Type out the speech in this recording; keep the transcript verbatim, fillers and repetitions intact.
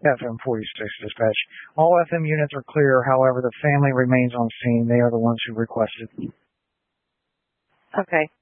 F M forty-six dispatch. All F M units are clear. However, the family remains on scene. They are the ones who requested. Okay.